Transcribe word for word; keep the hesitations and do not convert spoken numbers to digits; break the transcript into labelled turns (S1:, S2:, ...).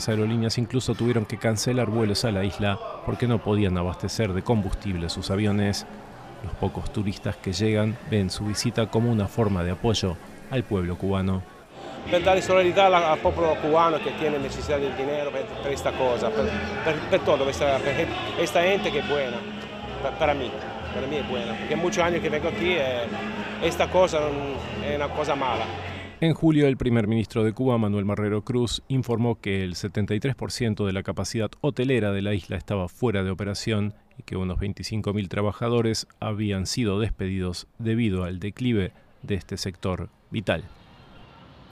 S1: aerolíneas incluso tuvieron que cancelar vuelos a la isla porque no podían abastecer de combustible sus aviones. Los pocos turistas que llegan ven su visita como una forma de apoyo al pueblo cubano.
S2: Per dare solidarietà al popolo cubano que tiene necesidad de dinero per, per esta cosa, per, per, per todo, esta, per esta gente que es buena, per, para mí, para mí es buena, porque muchos años que vengo aquí, eh, esta cosa es una cosa mala.
S1: En julio, el primer ministro de Cuba, Manuel Marrero Cruz, informó que el setenta y tres por ciento de la capacidad hotelera de la isla estaba fuera de operación y que unos veinticinco mil trabajadores habían sido despedidos debido al declive de este sector vital.